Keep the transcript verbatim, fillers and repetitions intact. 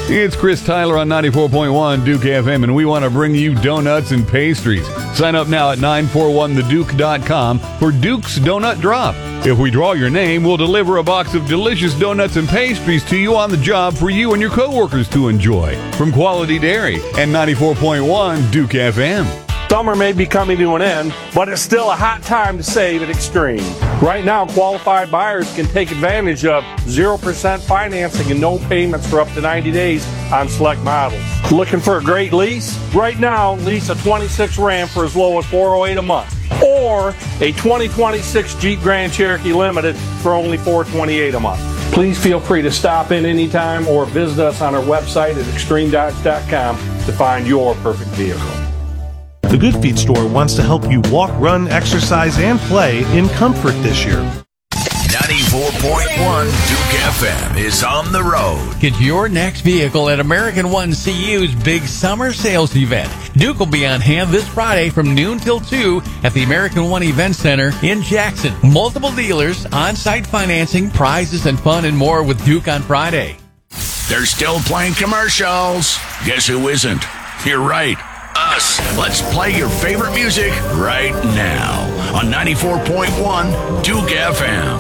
It's Chris Tyler on ninety-four point one Duke F M, and we want to bring you donuts and pastries. Sign up now at nine four one the duke dot com for Duke's Donut Drop. If we draw your name, we'll deliver a box of delicious donuts and pastries to you on the job for you and your coworkers to enjoy. From Quality Dairy and ninety-four point one Duke F M. Summer may be coming to an end, but it's still a hot time to save at Extreme. Right now, qualified buyers can take advantage of zero percent financing and no payments for up to ninety days on select models. Looking for a great lease? Right now, lease a twenty-six Ram for as low as four oh eight a month, or a twenty twenty-six Jeep Grand Cherokee Limited for only four twenty-eight a month. Please feel free to stop in anytime or visit us on our website at extreme dodge dot com to find your perfect vehicle. The Good Feet store wants to help you walk, run, exercise, and play in comfort this year. ninety-four point one Duke F M is on the road. Get your next vehicle at American One C U's big summer sales event. Duke will be on hand this Friday from noon till two at the American One Event Center in Jackson. Multiple dealers, on-site financing, prizes, and fun and more with Duke on Friday. They're still playing commercials. Guess who isn't? You're right. Us. Let's play your favorite music right now on ninety-four point one Duke F M.